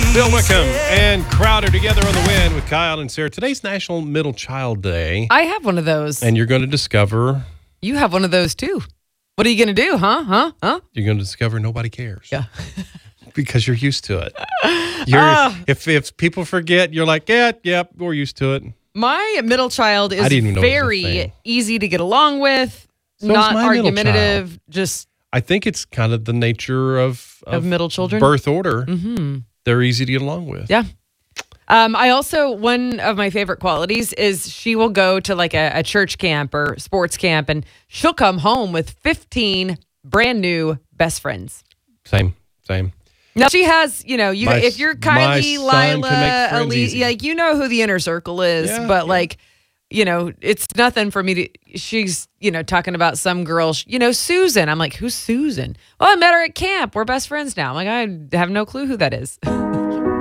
Bill Wickham and Crowder together on the Win with Kyle and Sarah. Today's National Middle Child Day. I have one of those. And you're going to discover... You have one of those too. What are you going to do, huh? You're going to discover nobody cares. Yeah. Because you're used to it. If people forget, you're like, yeah, we're used to it. My middle child is very easy to get along with, not argumentative, just... I think it's kind of the nature of middle children. Birth order. Mm-hmm. They're easy to get along with. Yeah. I also, one of my favorite qualities is she will go to like a church camp or sports camp, and she'll come home with 15 brand new best friends. Same. Now she has, if you're Kylie, Lila, Elise, you know who the inner circle is, it's nothing for me to, she's, talking about some girl, Susan. I'm like, who's Susan? Oh, I met her at camp. We're best friends now. I'm like, I have no clue who that is.